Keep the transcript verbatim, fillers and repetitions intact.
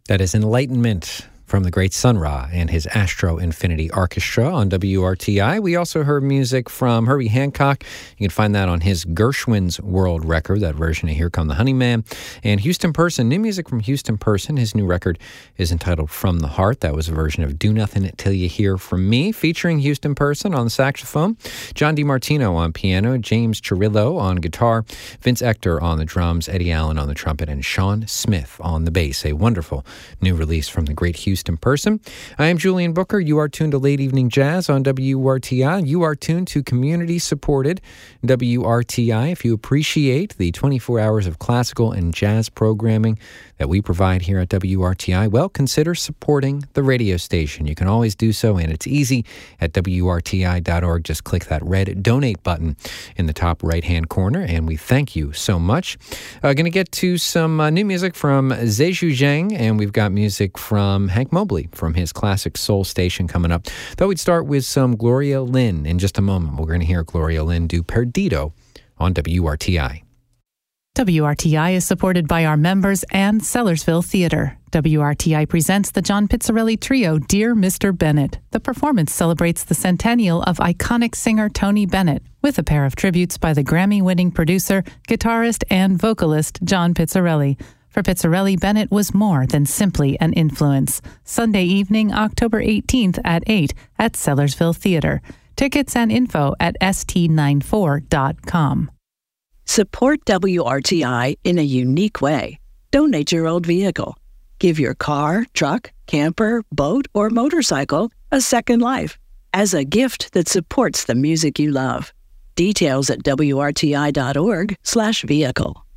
That is Enlightenment from the great Sun Ra and his Astro Infinity Orchestra on W R T I. We also heard music from Herbie Hancock. You can find that on his Gershwin's World record, that version of Here Come the Honeyman. And Houston Person, new music from Houston Person. His new record is entitled From the Heart. That was a version of Do Nothing Till You Hear From Me, featuring Houston Person on the saxophone, John DiMartino on piano, James Chirillo on guitar, Vince Ector on the drums, Eddie Allen on the trumpet, and Sean Smith on the bass. A wonderful new release from the great Houston Person. I am Julian Booker. You are tuned to Late Evening Jazz on W R T I. You are tuned to community-supported W R T I. If you appreciate the twenty-four hours of classical and jazz programming that we provide here at W R T I, well, consider supporting the radio station. You can always do so, and it's easy at W R T I dot org. Just click that red donate button in the top right-hand corner, and we thank you so much. Uh, going to get to some uh, new music from Zheju Zhang, and we've got music from Hank Mobley from his classic soul station coming up. Though we'd start with some Gloria Lynn in just a moment. We're going to hear Gloria Lynn do Perdido on W R T I. W R T I is supported by our members and Sellersville Theater. W R T I presents the John Pizzarelli Trio, Dear Mister Bennett. The performance celebrates the centennial of iconic singer Tony Bennett, with a pair of tributes by the Grammy-winning producer, guitarist, and vocalist John Pizzarelli. For Pizzarelli, Bennett was more than simply an influence. Sunday evening, October eighteenth at eight at Sellersville Theater. Tickets and info at S T ninety-four dot com. Support W R T I in a unique way. Donate your old vehicle. Give your car, truck, camper, boat, or motorcycle a second life as a gift that supports the music you love. Details at W R T I dot org slash vehicle.